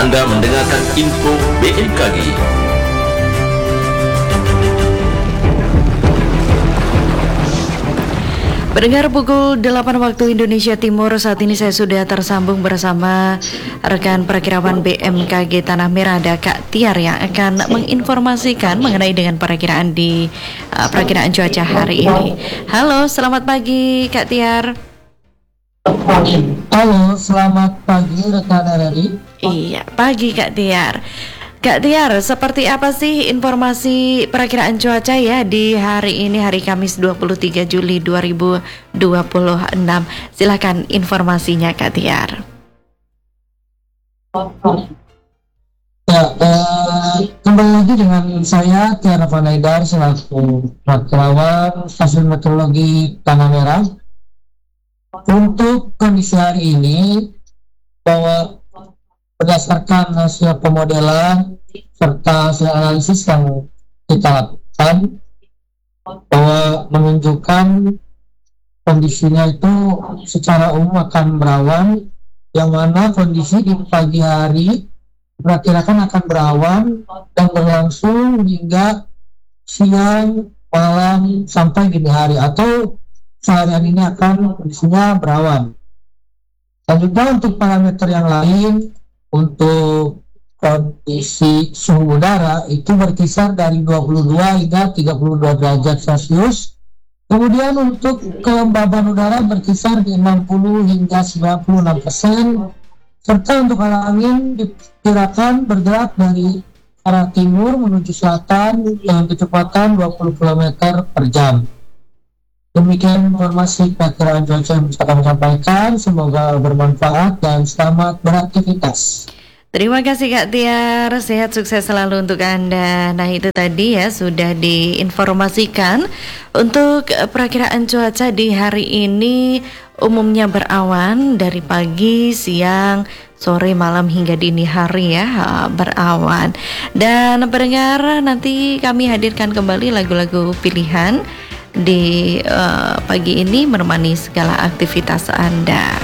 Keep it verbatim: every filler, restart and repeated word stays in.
Anda mendengarkan info B M K G. Pendengar, pukul delapan waktu Indonesia Timur, saat ini saya sudah tersambung bersama rekan perakirawan B M K G Tanah Merah, ada Kak Tiar yang akan menginformasikan mengenai dengan perakiraan di uh, perakiraan cuaca hari ini. Halo, selamat pagi Kak Tiar. Halo, selamat pagi rekan R R I. Iya, pagi Kak Tiar. Kak Tiar, seperti apa sih informasi perakiraan cuaca ya di hari ini, hari Kamis dua puluh tiga Juli dua ribu dua puluh enam? Silakan informasinya Kak Tiar. Ya, eh, kembali lagi dengan saya Tiara Panaidar selaku perakirawan Stasiun Meteorologi Tanah Merah. Untuk kondisi hari ini, bahwa berdasarkan hasil pemodelan serta hasil analisis yang kita lakukan, bahwa menunjukkan kondisinya itu secara umum akan berawan, yang mana kondisi di pagi hari diperkirakan akan berawan dan berlangsung hingga siang, malam, sampai dini hari, atau seharian ini akan kondisinya berawan. Dan juga untuk parameter yang lain, untuk kondisi suhu udara itu berkisar dari dua puluh dua hingga tiga puluh dua derajat Celcius. Kemudian untuk kelembaban udara berkisar di enam puluh hingga sembilan puluh enam persen. Serta untuk arah angin diperkirakan bergerak dari arah timur menuju selatan dengan kecepatan dua puluh kilometer per jam. Demikian informasi perakiraan cuaca yang bisa kami sampaikan. Semoga bermanfaat dan selamat beraktivitas. Terima kasih Kak Tiar, sehat sukses selalu untuk Anda. Nah, itu tadi ya sudah diinformasikan untuk perakiraan cuaca di hari ini umumnya berawan dari pagi, siang, sore, malam hingga dini hari ya, berawan. Dan pendengar, nanti kami hadirkan kembali lagu-lagu pilihan di uh, pagi ini menemani segala aktivitas Anda.